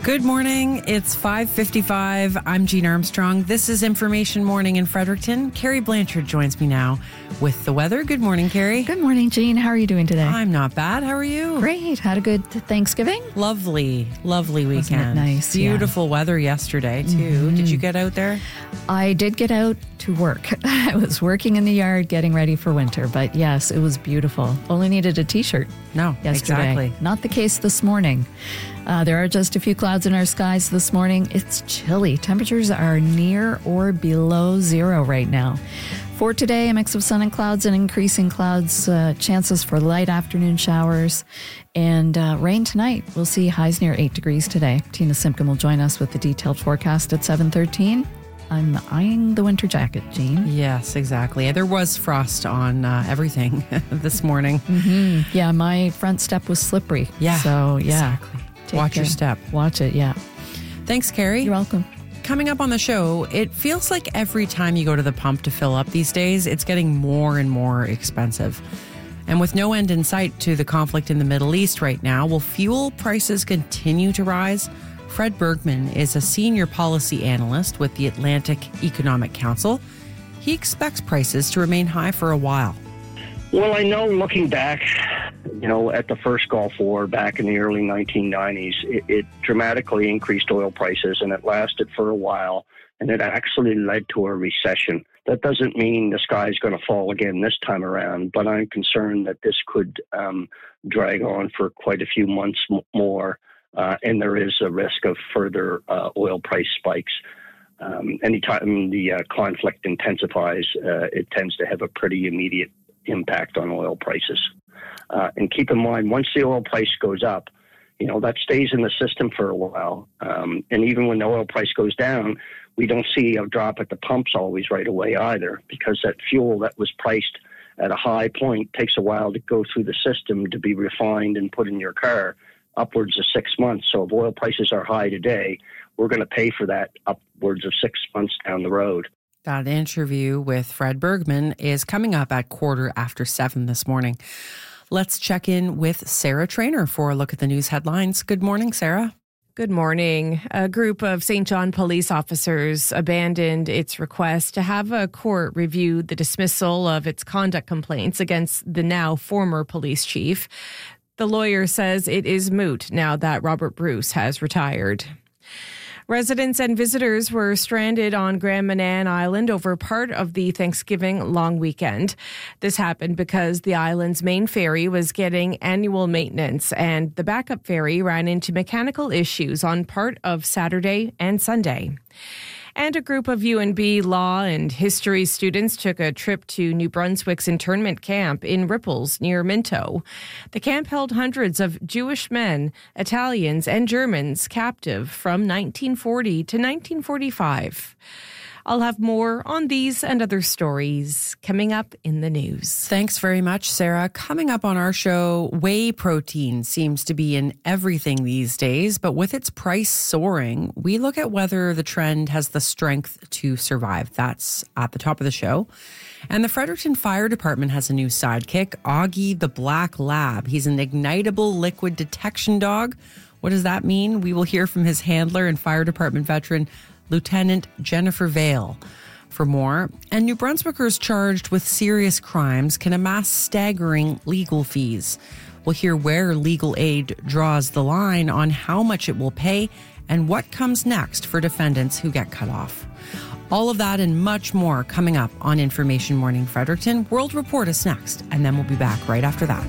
Good morning. It's 5:55. I'm Jean Armstrong. This is Information Morning in Fredericton. Carrie Blanchard joins me now with the weather. Good morning, Carrie. Good morning, Jean. How are you doing today? I'm not bad. How are you? Great. Had a good Thanksgiving? Lovely weekend. Wasn't it nice? Beautiful weather yesterday, too. Mm-hmm. Did you get out there? I did get out to work. I was working in the yard getting ready for winter, but yes, it was beautiful. Only needed a t-shirt yesterday. Exactly. Not the case this morning. There are just a few clouds in our skies this morning. It's chilly. Temperatures are near or below zero right now. For today, a mix of sun and clouds and increasing clouds, chances for light afternoon showers, and rain tonight. We'll see highs near 8 degrees today. Tina Simpkin will join us with the detailed forecast at 7:13. I'm eyeing the winter jacket, Jean. Yes, exactly. There was frost on everything this morning. Mm-hmm. Yeah, my front step was slippery. Yeah, so yeah. Exactly. Watch your step. Watch it, yeah. Thanks, Carrie. You're welcome. Coming up on the show, it feels like every time you go to the pump to fill up these days, it's getting more and more expensive. And with no end in sight to the conflict in the Middle East right now, will fuel prices continue to rise? Fred Bergman is a senior policy analyst with the Atlantic Economic Council. He expects prices to remain high for a while. Well, I know looking back, at the first Gulf War back in the early 1990s, it dramatically increased oil prices, and it lasted for a while, and it actually led to a recession. That doesn't mean the sky's going to fall again this time around, but I'm concerned that this could drag on for quite a few months more, and there is a risk of further oil price spikes. Anytime the conflict intensifies, it tends to have a pretty immediate impact on oil prices. And keep in mind, once the oil price goes up, that stays in the system for a while. And even when the oil price goes down, we don't see a drop at the pumps always right away either, because that fuel that was priced at a high point takes a while to go through the system to be refined and put in your car, upwards of 6 months. So if oil prices are high today, we're going to pay for that upwards of 6 months down the road. That interview with Fred Bergman is coming up at 7:15 this morning. Let's check in with Sarah Trainer for a look at the news headlines. Good morning, Sarah. Good morning. A group of St. John police officers abandoned its request to have a court review the dismissal of its conduct complaints against the now former police chief. The lawyer says it is moot now that Robert Bruce has retired. Residents and visitors were stranded on Grand Manan Island over part of the Thanksgiving long weekend. This happened because the island's main ferry was getting annual maintenance, and the backup ferry ran into mechanical issues on part of Saturday and Sunday. And a group of UNB law and history students took a trip to New Brunswick's internment camp in Ripples near Minto. The camp held hundreds of Jewish men, Italians, and Germans captive from 1940 to 1945. I'll have more on these and other stories coming up in the news. Thanks very much, Sarah. Coming up on our show, whey protein seems to be in everything these days, but with its price soaring, we look at whether the trend has the strength to survive. That's at the top of the show. And the Fredericton Fire Department has a new sidekick, Augie the Black Lab. He's an ignitable liquid detection dog. What does that mean? We will hear from his handler and fire department veteran, Lieutenant Jennifer Vale, for more. And New Brunswickers charged with serious crimes can amass staggering legal fees. We'll hear where legal aid draws the line on how much it will pay and what comes next for defendants who get cut off. All of that and much more coming up on Information Morning Fredericton. World Report is next, and then we'll be back right after that.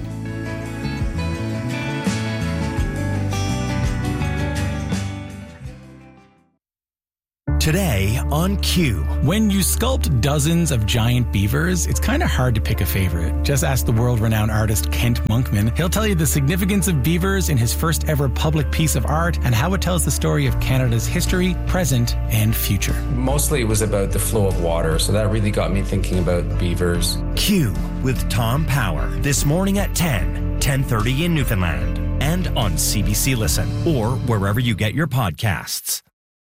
Today on Q. When you sculpt dozens of giant beavers, it's kind of hard to pick a favorite. Just ask the world-renowned artist Kent Monkman. He'll tell you the significance of beavers in his first ever public piece of art and how it tells the story of Canada's history, present, and future. Mostly it was about the flow of water, so that really got me thinking about beavers. Q with Tom Power. This morning at 10:30 in Newfoundland. And on CBC Listen or wherever you get your podcasts.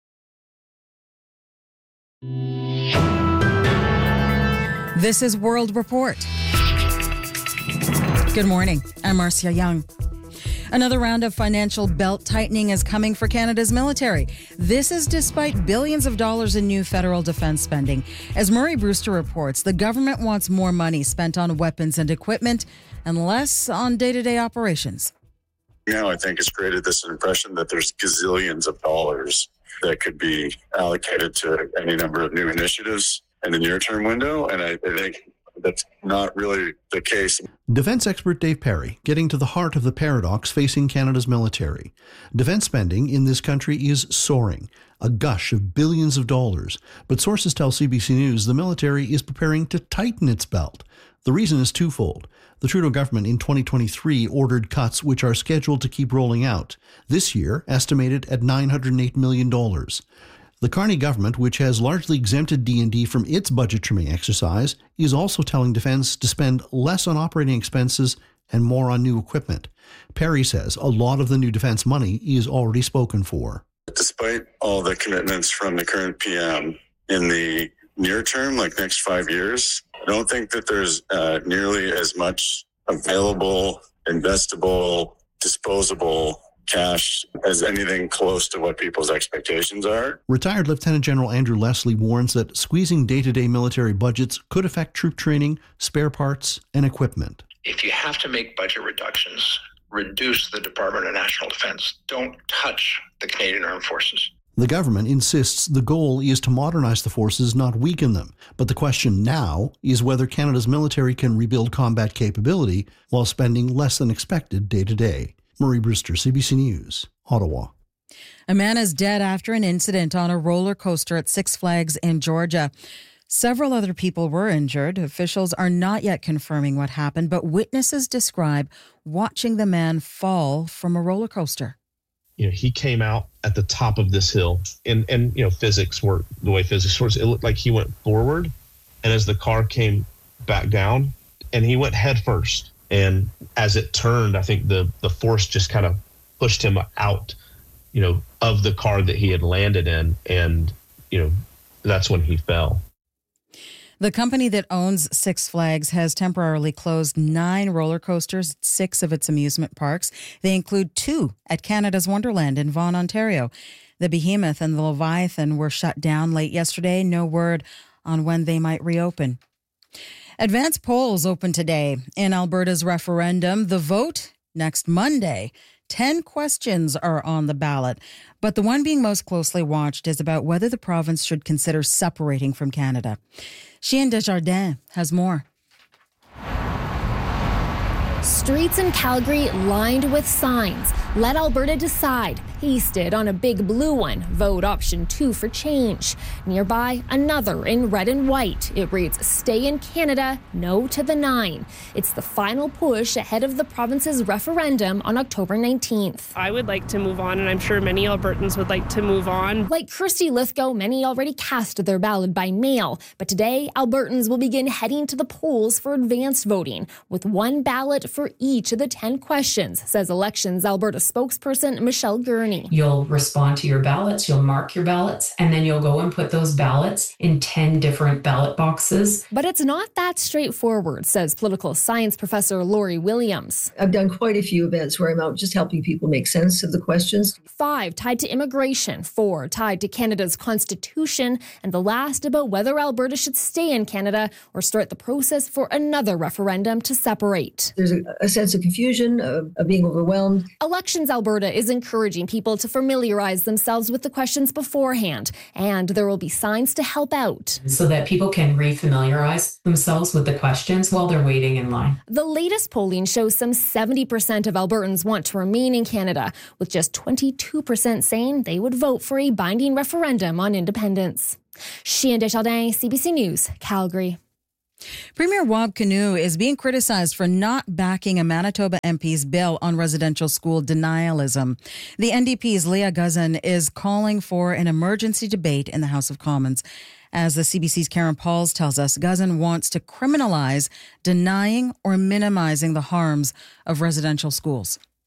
This is World Report. Good morning. I'm Marcia Young. Another round of financial belt tightening is coming for Canada's military. This is despite billions of dollars in new federal defense spending. As Murray Brewster reports, the government wants more money spent on weapons and equipment and less on day-to-day operations. Now I think it's created this impression that there's gazillions of dollars that could be allocated to any number of new initiatives in the near-term window, and I think that's not really the case. Defense expert Dave Perry getting to the heart of the paradox facing Canada's military. Defense spending in this country is soaring, a gush of billions of dollars. But sources tell CBC News the military is preparing to tighten its belt. The reason is twofold. The Trudeau government in 2023 ordered cuts which are scheduled to keep rolling out. This year, estimated at $908 million. The Carney government, which has largely exempted D&D from its budget trimming exercise, is also telling Defence to spend less on operating expenses and more on new equipment. Perry says a lot of the new defence money is already spoken for. Despite all the commitments from the current PM in the near term, like next 5 years, I don't think that there's nearly as much available, investable, disposable cash as anything close to what people's expectations are. Retired Lieutenant General Andrew Leslie warns that squeezing day-to-day military budgets could affect troop training, spare parts, and equipment. If you have to make budget reductions, reduce the Department of National Defense. Don't touch the Canadian Armed Forces. The government insists the goal is to modernize the forces, not weaken them. But the question now is whether Canada's military can rebuild combat capability while spending less than expected day to day. Murray Brewster, CBC News, Ottawa. A man is dead after an incident on a roller coaster at Six Flags in Georgia. Several other people were injured. Officials are not yet confirming what happened, but witnesses describe watching the man fall from a roller coaster. He came out at the top of this hill, and physics work the way physics works. It looked like he went forward, and as the car came back down, and he went head first. And as it turned, I think the force just kind of pushed him out, of the car that he had landed in, and that's when he fell. The company that owns Six Flags has temporarily closed 9 roller coasters at 6 of its amusement parks. They include 2 at Canada's Wonderland in Vaughan, Ontario. The Behemoth and the Leviathan were shut down late yesterday. No word on when they might reopen. Advanced polls open today in Alberta's referendum. The vote next Monday. 10 questions are on the ballot, but the one being most closely watched is about whether the province should consider separating from Canada. Chien Desjardins has more. Streets in Calgary lined with signs. Let Alberta decide. Pasted on a big blue one. Vote option 2 for change. Nearby, another in red and white. It reads, Stay in Canada, no to the 9. It's the final push ahead of the province's referendum on October 19th. I would like to move on, and I'm sure many Albertans would like to move on. Like Kirsty Lithgow, many already cast their ballot by mail. But today, Albertans will begin heading to the polls for advanced voting, with one ballot for each of the 10 questions, says Elections Alberta spokesperson Michelle Gurney. You'll respond to your ballots, you'll mark your ballots, and then you'll go and put those ballots in 10 different ballot boxes. But it's not that straightforward, says political science professor Lori Williams. I've done quite a few events where I'm out just helping people make sense of the questions. 5 tied to immigration, 4 tied to Canada's constitution, and the last about whether Alberta should stay in Canada or start the process for another referendum to separate. There's a sense of confusion, of being overwhelmed. Elections Alberta is encouraging people to familiarize themselves with the questions beforehand, and there will be signs to help out. So that people can refamiliarize themselves with the questions while they're waiting in line. The latest polling shows some 70% of Albertans want to remain in Canada, with just 22% saying they would vote for a binding referendum on independence. Chien Desjardins, CBC News, Calgary. Premier Wab Kinew is being criticized for not backing a Manitoba MP's bill on residential school denialism. The NDP's Leah Guzan is calling for an emergency debate in the House of Commons. As the CBC's Karen Pauls tells us, Guzan wants to criminalize denying or minimizing the harms of residential schools.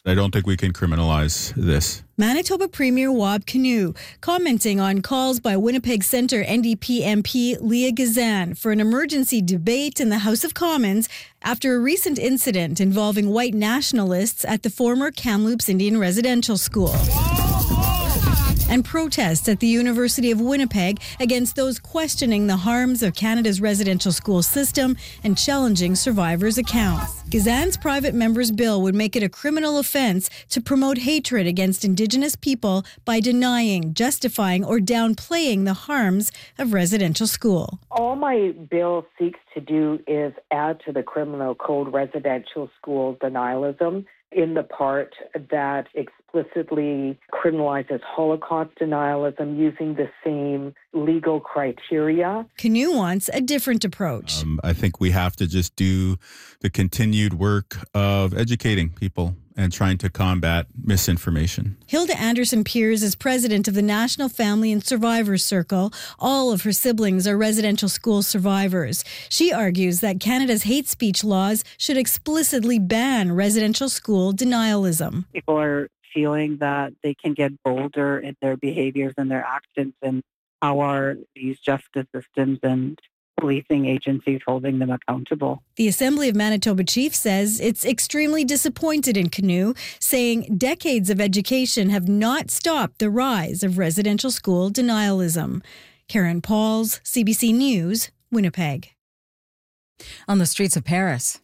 I don't think we can criminalize this. Manitoba Premier Wab Kinew commenting on calls by Winnipeg Centre NDP MP Leah Gazan for an emergency debate in the House of Commons after a recent incident involving white nationalists at the former Kamloops Indian Residential School. And protests at the University of Winnipeg against those questioning the harms of Canada's residential school system and challenging survivors' accounts. Gazan's private member's bill would make it a criminal offence to promote hatred against Indigenous people by denying, justifying, or downplaying the harms of residential school. All my bill seeks to do is add to the criminal code residential school denialism in the part that explicitly criminalizes Holocaust denialism using the same legal criteria. Kinew wants a different approach. I think we have to just do the continued work of educating people and trying to combat misinformation. Hilda Anderson-Piers is president of the National Family and Survivors Circle. All of her siblings are residential school survivors. She argues that Canada's hate speech laws should explicitly ban residential school denialism. People are feeling that they can get bolder in their behaviors and their actions, and how are these justice systems and policing agencies holding them accountable? The Assembly of Manitoba chief says it's extremely disappointed in Kinew, saying decades of education have not stopped the rise of residential school denialism. Karen Pauls, CBC News, Winnipeg. On the streets of Paris.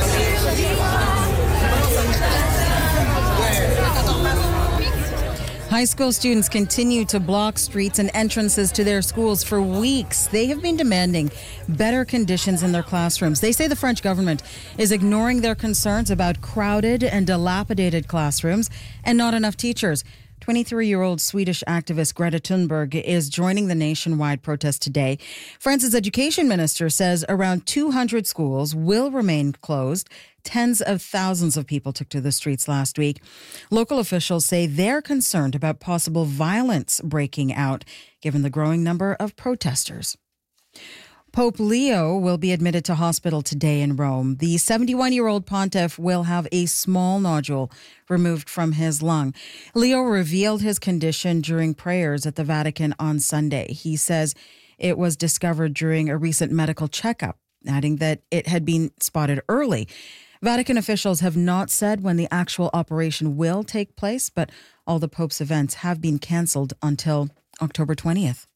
High school students continue to block streets and entrances to their schools for weeks. They have been demanding better conditions in their classrooms. They say the French government is ignoring their concerns about crowded and dilapidated classrooms and not enough teachers. 23-year-old Swedish activist Greta Thunberg is joining the nationwide protest today. France's education minister says around 200 schools will remain closed. Tens of thousands of people took to the streets last week. Local officials say they're concerned about possible violence breaking out, given the growing number of protesters. Pope Leo will be admitted to hospital today in Rome. The 71-year-old pontiff will have a small nodule removed from his lung. Leo revealed his condition during prayers at the Vatican on Sunday. He says it was discovered during a recent medical checkup, adding that it had been spotted early. Vatican officials have not said when the actual operation will take place, but all the Pope's events have been canceled until October 20th.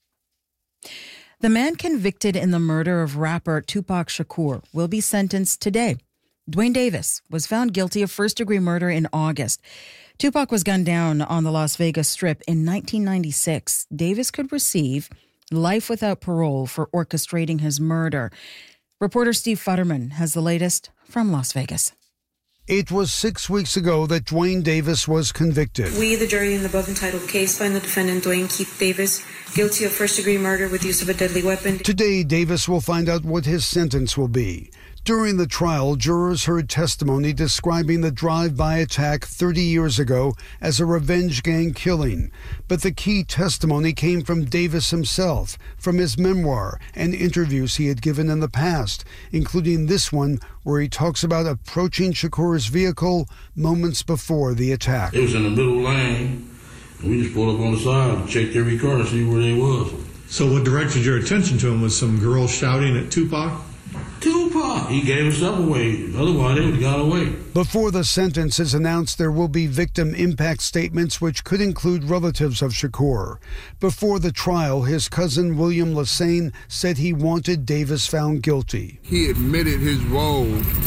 The man convicted in the murder of rapper Tupac Shakur will be sentenced today. Dwayne Davis was found guilty of first-degree murder in August. Tupac was gunned down on the Las Vegas Strip in 1996. Davis could receive life without parole for orchestrating his murder. Reporter Steve Futterman has the latest from Las Vegas. It was 6 weeks ago that Dwayne Davis was convicted. We, the jury in the above entitled case, find the defendant Dwayne Keith Davis guilty of first-degree murder with use of a deadly weapon. Today, Davis will find out what his sentence will be. During the trial, jurors heard testimony describing the drive-by attack 30 years ago as a revenge gang killing. But the key testimony came from Davis himself, from his memoir and interviews he had given in the past, including this one where he talks about approaching Shakur's vehicle moments before the attack. It was in the middle lane, and we just pulled up on the side and checked every car to see where they was. So what directed your attention to him was some girls shouting at Tupac? Tupac! He gave himself away. Otherwise, they would have got away. Before the sentence is announced, there will be victim impact statements, which could include relatives of Shakur. Before the trial, his cousin William Lassane said he wanted Davis found guilty. He admitted his role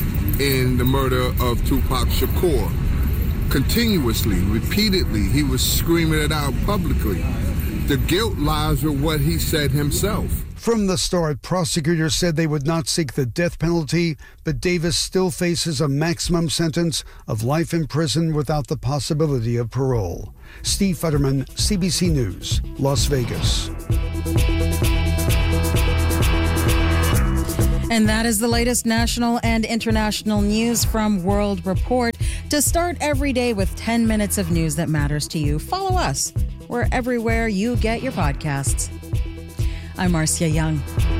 in the murder of Tupac Shakur. Continuously, repeatedly, he was screaming it out publicly. The guilt lies with what he said himself. From the start, prosecutors said they would not seek the death penalty, but Davis still faces a maximum sentence of life in prison without the possibility of parole. Steve Futterman, CBC News, Las Vegas. And that is the latest national and international news from World Report. To start every day with 10 minutes of news that matters to you, follow us. We're everywhere you get your podcasts. I'm Marcia Young.